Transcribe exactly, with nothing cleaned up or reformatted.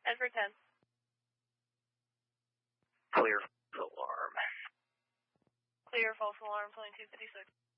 Edward ten. Clear alarm. Clear false alarm, twenty-two fifty-six.